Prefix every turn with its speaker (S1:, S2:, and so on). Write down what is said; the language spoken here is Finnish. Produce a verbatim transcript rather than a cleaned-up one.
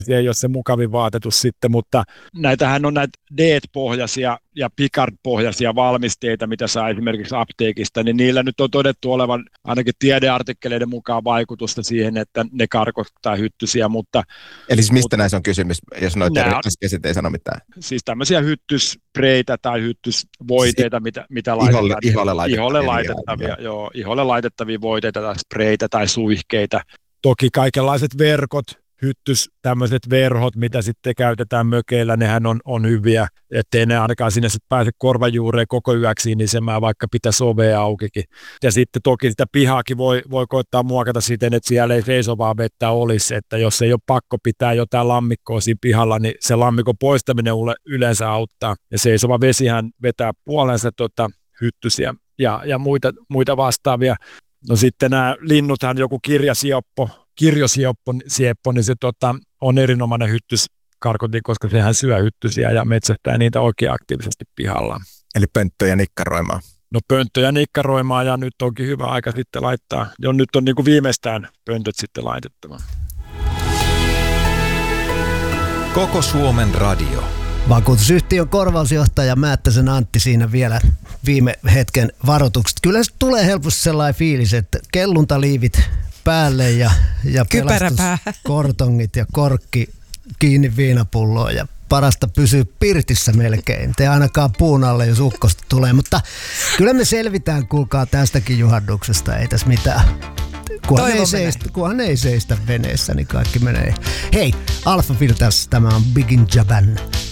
S1: Se ei ole se mukavin vaatetus sitten, mutta näitähän on näitä D E T-pohjaisia ja Picard-pohjaisia valmisteita, mitä saa esimerkiksi apteekista, niin niillä nyt on todettu olevan ainakin tiedeartikkeleiden mukaan vaikutusta siihen, että ne karkottaa hyttysiä, mutta...
S2: Eli siis mistä näissä on kysymys, jos noita äskeiset ei sano mitään?
S1: Siis tämmöisiä hyttyspreitä tai hyttysvoiteita, si- mitä, mitä laitetaan.
S2: Iholle, iholle laitettavia.
S1: Iholle laitettavia, joo, iholle laitettavia voiteita tai spreitä tai suihkeita. Toki kaikenlaiset verkot, hyttys, tämmöiset verhot, mitä sitten käytetään mökeillä, nehän on, on hyviä, ettei ne ainakaan sinne sitten pääse korvajuureen koko yöksi sinisemään, vaikka pitäisi ovea aukikin. Ja sitten toki sitä pihaakin voi, voi koittaa muokata siten, että siellä ei seisovaa vettä olisi, että jos ei ole pakko pitää jotain lammikkoa siinä pihalla, niin se lammikon poistaminen yleensä auttaa. Ja seisova vesihän vetää puolensa tota, hyttysiä ja, ja muita, muita vastaavia. No sitten nämä linnuthan, joku kirjasioppo, kirjosioppo, sieppo, niin se tota, on erinomainen hyttyskarkotin, koska sehän syö hyttysiä ja metsästää niitä oikein aktiivisesti pihalla.
S2: Eli pönttöjä nikkaroimaan.
S1: No pönttöjä nikkaroimaan ja nyt onkin hyvä aika sitten laittaa. Jo nyt on niin kuin viimeistään pöntöt sitten laitettava.
S3: Koko Suomen radio.
S4: Vakuutusyhtiön korvausjohtaja Määttäsen Antti siinä vielä viime hetken varoitukset. Kyllä se tulee helposti sellainen fiilis, että kelluntaliivit päälle ja, ja pelastuskortongit ja korkki kiinni viinapulloon ja parasta pysyy pirtissä melkein. Te ainakaan puun alle, jos ukkosta tulee, mutta kyllä me selvitään, kuulkaa, tästäkin juhannuksesta, ei tässä mitään. Kunhan ei, seistä, kunhan ei seistä veneessä, niin kaikki menee. Hei, Alphaville tässä, tämä on Bigin Japan.